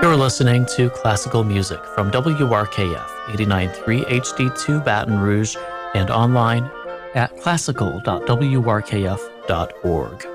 You're listening to classical music from WRKF 89.3 HD2 Baton Rouge and online at classical.wrkf.org.